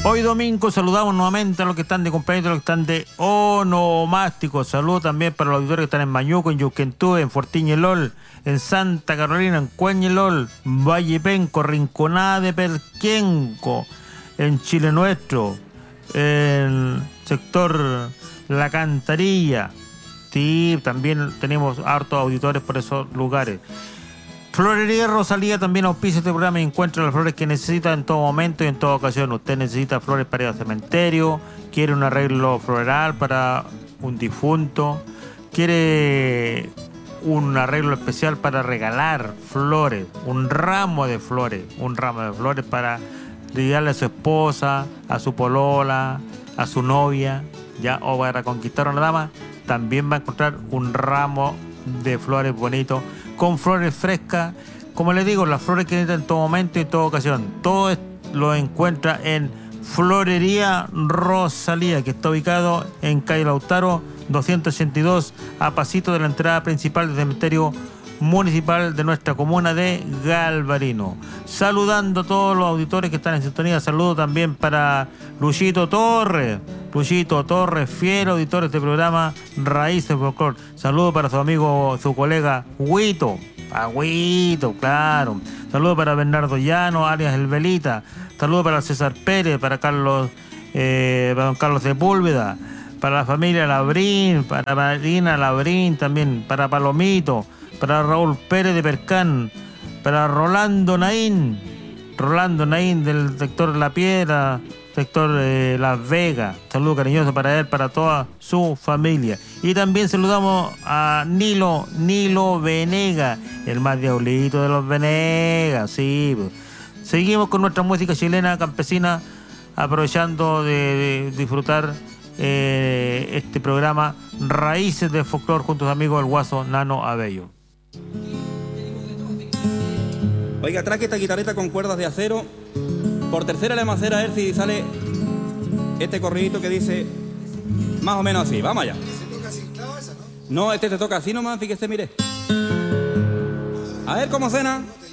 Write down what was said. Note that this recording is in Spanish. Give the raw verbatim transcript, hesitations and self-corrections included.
Hoy domingo saludamos nuevamente a los que están de cumpleaños, a los que están de onomástico. Saludos también para los auditores que están en Mañuco, en Yuquentú, en Fortiñelol, en Santa Carolina, en Cueñelol, Vallepenco, Rinconada de Perquenco, en Chile Nuestro, en sector La Cantarilla. Sí, también tenemos hartos auditores por esos lugares. Florería Rosalía también auspicia este programa y encuentra las flores que necesita en todo momento y en toda ocasión. Usted necesita flores para ir al cementerio, quiere un arreglo floral para un difunto, quiere un arreglo especial para regalar flores, un ramo de flores, un ramo de flores para regalarle a su esposa, a su polola, a su novia, ya, o para conquistar a una dama, también va a encontrar un ramo de flores bonitos, con flores frescas, como les digo, las flores que necesitan en todo momento y en toda ocasión. Todo esto lo encuentra en Florería Rosalía, que está ubicado en calle Lautaro doscientos ochenta y dos, a pasito de la entrada principal del cementerio municipal de nuestra comuna de Galvarino. Saludando a todos los auditores que están en sintonía. Saludo también para Luchito Torres. Luchito Torres, fiel auditor de este programa Raíces Folclor. Saludo para su amigo, su colega Huito. A Huito, claro. Saludo para Bernardo Llano, alias El Velita. Saludo para César Pérez, para Carlos, eh, para don Carlos Sepúlveda, para la familia Labrín, para Marina Labrín también, para Palomito, para Raúl Pérez de Percán, para Rolando Naín, Rolando Naín del sector La Piedra, sector eh, Las Vegas. Saludo cariñoso para él, para toda su familia. Y también saludamos a Nilo, Nilo Venega, el más diablito de los Venegas, sí. Seguimos con nuestra música chilena campesina, aprovechando de, de disfrutar eh, este programa Raíces de Folclor junto a sus amigos el Guaso Nano Abello. Oiga, traque esta guitarrita con cuerdas de acero. Por tercera le vamos a hacer a ver si sale este corridito que dice más o menos así. Vamos allá. ¿Se toca así clavo esa, no? No, este te toca así nomás, fíjese, mire. A ver cómo suena.